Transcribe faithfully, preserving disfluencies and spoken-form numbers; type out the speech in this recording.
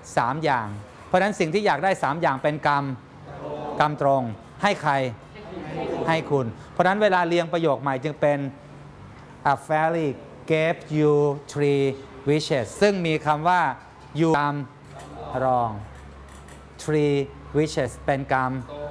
สามอย่างเพราะฉะนั้นสิ่งที่อยากได้สามอย่างเป็นกรรมกรรมตรงให้ใครให้คุณเพราะฉะนั้นเวลาเรียงประโยคใหม่จึงเป็น a fairy gave you three wishes ซึ่งมีคำว่า you กรรม wrong three wishes เป็นกรรม